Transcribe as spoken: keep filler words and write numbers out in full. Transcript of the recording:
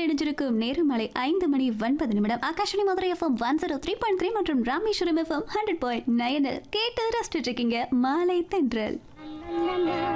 இணைஞ்சிருக்கும் நேரம் மாலை ஐந்து மணி ஒன்பது நிமிடம். Akashvani Madurai FM one zero three point three மற்றும் ராமேஸ்வரம் எஃப்எம் ஹண்ட்ரட் பாயிண்ட் நைனில் கேட்டு ரசிச்சுட்டு இருக்கீங்க மாலை தென்றல்.